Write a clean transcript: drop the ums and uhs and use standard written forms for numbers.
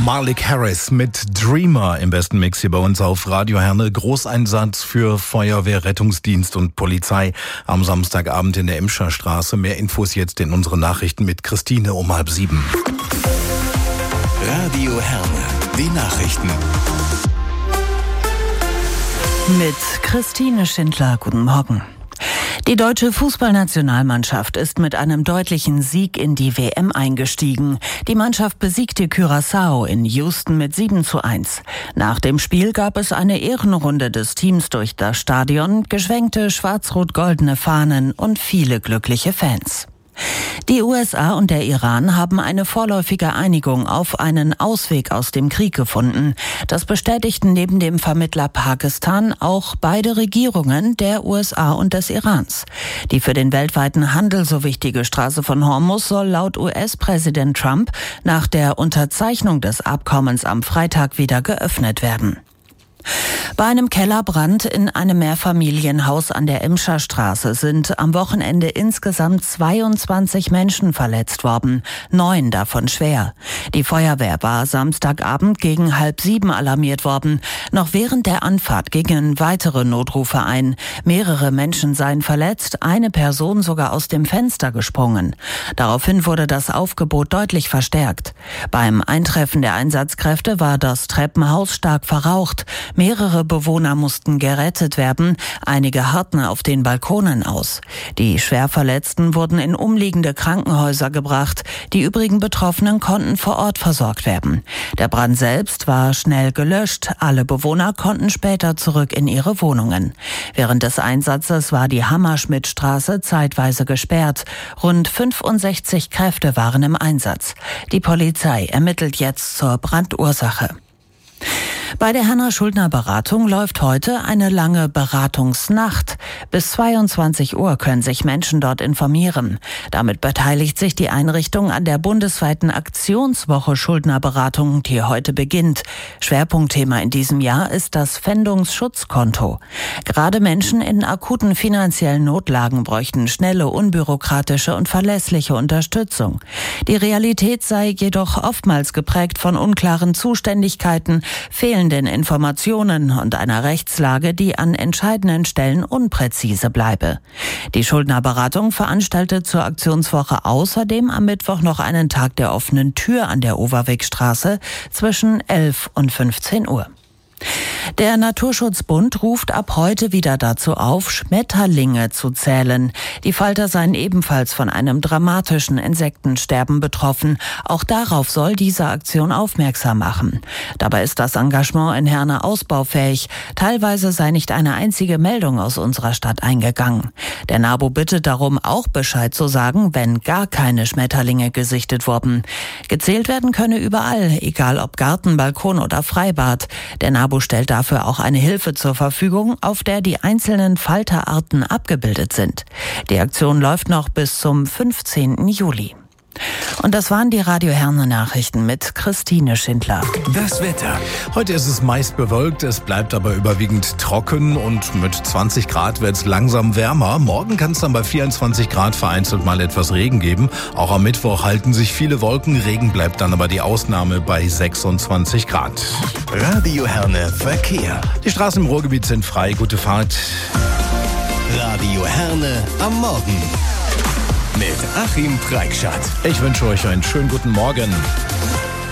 Malik Harris mit Dreamer im besten Mix hier bei uns auf Radio Herne. Großeinsatz für Feuerwehr, Rettungsdienst und Polizei am Samstagabend in der Emscher Straße. Mehr Infos jetzt in unseren Nachrichten mit Christine um 6:30. Radio Herne, die Nachrichten. Mit Christine Schindler, guten Morgen. Die deutsche Fußballnationalmannschaft ist mit einem deutlichen Sieg in die WM eingestiegen. Die Mannschaft besiegte Curaçao in Houston mit 7:1. Nach dem Spiel gab es eine Ehrenrunde des Teams durch das Stadion, geschwenkte schwarz-rot-goldene Fahnen und viele glückliche Fans. Die USA und der Iran haben eine vorläufige Einigung auf einen Ausweg aus dem Krieg gefunden. Das bestätigten neben dem Vermittler Pakistan auch beide Regierungen der USA und des Irans. Die für den weltweiten Handel so wichtige Straße von Hormuz soll laut US-Präsident Trump nach der Unterzeichnung des Abkommens am Freitag wieder geöffnet werden. Bei einem Kellerbrand in einem Mehrfamilienhaus an der Emscher Straße sind am Wochenende insgesamt 22 Menschen verletzt worden, 9 davon schwer. Die Feuerwehr war Samstagabend gegen 6:30 alarmiert worden. Noch während der Anfahrt gingen weitere Notrufe ein. Mehrere Menschen seien verletzt, eine Person sogar aus dem Fenster gesprungen. Daraufhin wurde das Aufgebot deutlich verstärkt. Beim Eintreffen der Einsatzkräfte war das Treppenhaus stark verraucht. Mehrere Bewohner mussten gerettet werden, einige harrten auf den Balkonen aus. Die Schwerverletzten wurden in umliegende Krankenhäuser gebracht, die übrigen Betroffenen konnten vor Ort versorgt werden. Der Brand selbst war schnell gelöscht, alle Bewohner konnten später zurück in ihre Wohnungen. Während des Einsatzes war die Hammerschmidtstraße zeitweise gesperrt. Rund 65 Kräfte waren im Einsatz. Die Polizei ermittelt jetzt zur Brandursache. Bei der Herner Schuldner Beratung läuft heute eine lange Beratungsnacht. Bis 22 Uhr können sich Menschen dort informieren. Damit beteiligt sich die Einrichtung an der bundesweiten Aktionswoche Schuldnerberatung, die heute beginnt. Schwerpunktthema in diesem Jahr ist das Pfändungsschutzkonto. Gerade Menschen in akuten finanziellen Notlagen bräuchten schnelle, unbürokratische und verlässliche Unterstützung. Die Realität sei jedoch oftmals geprägt von unklaren Zuständigkeiten, fehlenden Informationen und einer Rechtslage, die an entscheidenden Stellen unpräzise bleibe. Die Schuldnerberatung veranstaltet zur Aktionswoche außerdem am Mittwoch noch einen Tag der offenen Tür an der Overwegstraße zwischen 11 und 15 Uhr. Der Naturschutzbund ruft ab heute wieder dazu auf, Schmetterlinge zu zählen. Die Falter seien ebenfalls von einem dramatischen Insektensterben betroffen. Auch darauf soll diese Aktion aufmerksam machen. Dabei ist das Engagement in Herne ausbaufähig. Teilweise sei nicht eine einzige Meldung aus unserer Stadt eingegangen. Der NABU bittet darum, auch Bescheid zu sagen, wenn gar keine Schmetterlinge gesichtet wurden. Gezählt werden könne überall, egal ob Garten, Balkon oder Freibad. Der NABU stellt dafür auch eine Hilfe zur Verfügung, auf der die einzelnen Falterarten abgebildet sind. Die Aktion läuft noch bis zum 15. Juli. Und das waren die Radio Herne Nachrichten mit Christine Schindler. Das Wetter. Heute ist es meist bewölkt, es bleibt aber überwiegend trocken und mit 20 Grad wird es langsam wärmer. Morgen kann es dann bei 24 Grad vereinzelt mal etwas Regen geben. Auch am Mittwoch halten sich viele Wolken, Regen bleibt dann aber die Ausnahme bei 26 Grad. Radio Herne Verkehr. Die Straßen im Ruhrgebiet sind frei, gute Fahrt. Radio Herne am Morgen. Mit Achim Preikschat. Ich wünsche euch einen schönen guten Morgen.